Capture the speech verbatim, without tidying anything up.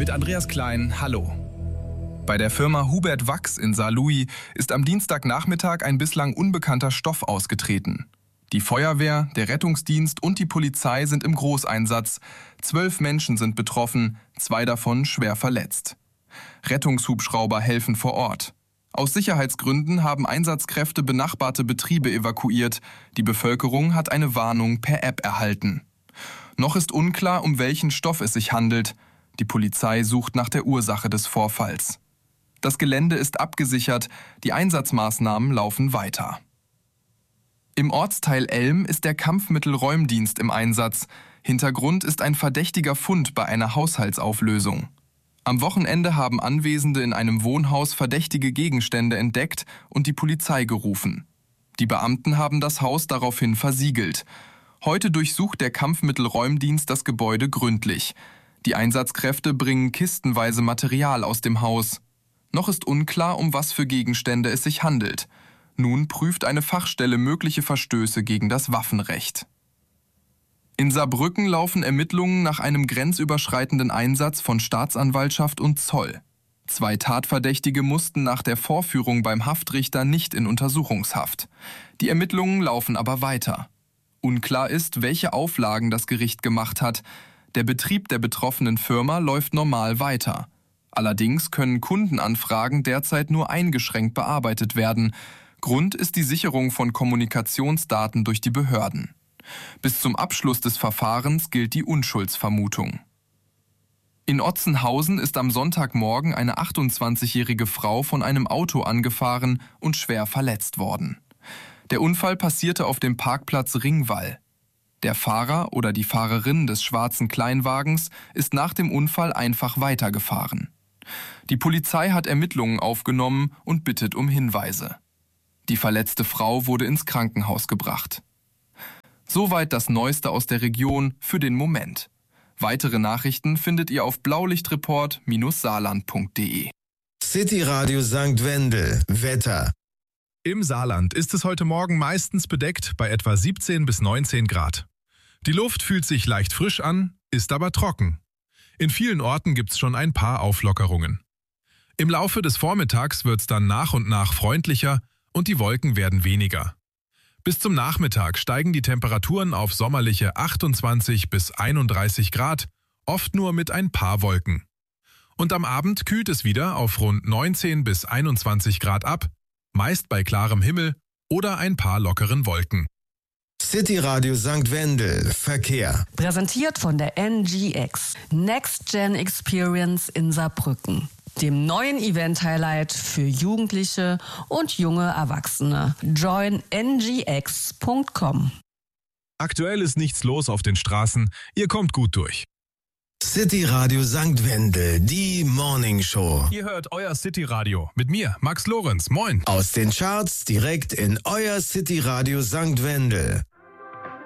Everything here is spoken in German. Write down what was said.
mit Andreas Klein, hallo. Bei der Firma Hubert Wachs in Saarlouis ist am Dienstagnachmittag ein bislang unbekannter Stoff ausgetreten. Die Feuerwehr, der Rettungsdienst und die Polizei sind im Großeinsatz. Zwölf Menschen sind betroffen, zwei davon schwer verletzt. Rettungshubschrauber helfen vor Ort. Aus Sicherheitsgründen haben Einsatzkräfte benachbarte Betriebe evakuiert. Die Bevölkerung hat eine Warnung per App erhalten. Noch ist unklar, um welchen Stoff es sich handelt. Die Polizei sucht nach der Ursache des Vorfalls. Das Gelände ist abgesichert, die Einsatzmaßnahmen laufen weiter. Im Ortsteil Elm ist der Kampfmittelräumdienst im Einsatz. Hintergrund ist ein verdächtiger Fund bei einer Haushaltsauflösung. Am Wochenende haben Anwesende in einem Wohnhaus verdächtige Gegenstände entdeckt und die Polizei gerufen. Die Beamten haben das Haus daraufhin versiegelt. Heute durchsucht der Kampfmittelräumdienst das Gebäude gründlich. Die Einsatzkräfte bringen kistenweise Material aus dem Haus. Noch ist unklar, um was für Gegenstände es sich handelt. Nun prüft eine Fachstelle mögliche Verstöße gegen das Waffenrecht. In Saarbrücken laufen Ermittlungen nach einem grenzüberschreitenden Einsatz von Staatsanwaltschaft und Zoll. Zwei Tatverdächtige mussten nach der Vorführung beim Haftrichter nicht in Untersuchungshaft. Die Ermittlungen laufen aber weiter. Unklar ist, welche Auflagen das Gericht gemacht hat. Der Betrieb der betroffenen Firma läuft normal weiter. Allerdings können Kundenanfragen derzeit nur eingeschränkt bearbeitet werden. Grund ist die Sicherung von Kommunikationsdaten durch die Behörden. Bis zum Abschluss des Verfahrens gilt die Unschuldsvermutung. In Otzenhausen ist am Sonntagmorgen eine achtundzwanzigjährige Frau von einem Auto angefahren und schwer verletzt worden. Der Unfall passierte auf dem Parkplatz Ringwall. Der Fahrer oder die Fahrerin des schwarzen Kleinwagens ist nach dem Unfall einfach weitergefahren. Die Polizei hat Ermittlungen aufgenommen und bittet um Hinweise. Die verletzte Frau wurde ins Krankenhaus gebracht. Soweit das Neueste aus der Region für den Moment. Weitere Nachrichten findet ihr auf blaulichtreport Bindestrich saarland punkt de. City Radio Sankt Wendel. Wetter. Im Saarland ist es heute Morgen meistens bedeckt bei etwa siebzehn bis neunzehn Grad. Die Luft fühlt sich leicht frisch an, ist aber trocken. In vielen Orten gibt's schon ein paar Auflockerungen. Im Laufe des Vormittags wird's dann nach und nach freundlicher und die Wolken werden weniger. Bis zum Nachmittag steigen die Temperaturen auf sommerliche achtundzwanzig bis einunddreißig Grad, oft nur mit ein paar Wolken. Und am Abend kühlt es wieder auf rund neunzehn bis einundzwanzig Grad ab, meist bei klarem Himmel oder ein paar lockeren Wolken. City Radio Sankt Wendel. Verkehr. Präsentiert von der N G X. Next Gen Experience in Saarbrücken. Dem neuen Event-Highlight für Jugendliche und junge Erwachsene. join n g x punkt com. Aktuell ist nichts los auf den Straßen, ihr kommt gut durch. City Radio Sankt Wendel, die Morning Show. Ihr hört euer City Radio mit mir, Max Lorenz. Moin. Aus den Charts direkt in euer City Radio Sankt Wendel.